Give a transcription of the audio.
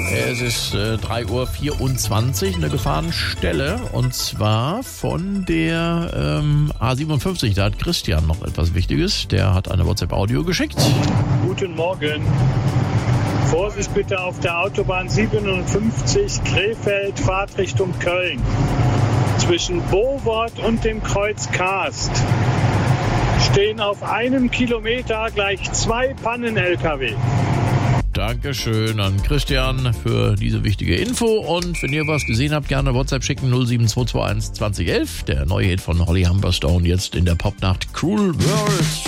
Es ist 3:24 Uhr, eine Gefahrenstelle, und zwar von der A57. Da hat Christian noch etwas Wichtiges. Der hat eine WhatsApp-Audio geschickt. Guten Morgen. Vorsicht bitte auf der Autobahn 57 Krefeld, Fahrtrichtung Köln. Zwischen Bowort und dem Kreuz Karst stehen auf 1 Kilometer gleich 2 Pannen-LKW. Dankeschön an Christian für diese wichtige Info. Und wenn ihr was gesehen habt, gerne WhatsApp schicken 07221 2011. Der neue Hit von Holly Humberstone jetzt in der Popnacht Cruel World.